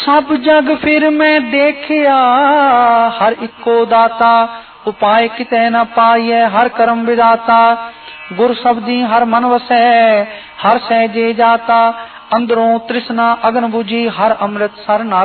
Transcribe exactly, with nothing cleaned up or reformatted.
सब जग फिर मैं देखिया हर इको दाता, उपाय कितै न पाइए हर कर्म विदाता। गुर शब्दी हर मन वसै हर सहजे जाता, अंदरों तृष्णा अग्न बुझी हर अमृत सर ना